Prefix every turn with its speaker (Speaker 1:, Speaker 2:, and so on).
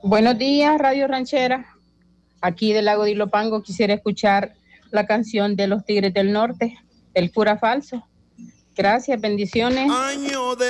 Speaker 1: Buenos días, Radio Ranchera. Aquí del lago de Ilopango quisiera escuchar la canción de los Tigres del Norte, El Cura Falso. Gracias, bendiciones.
Speaker 2: Año de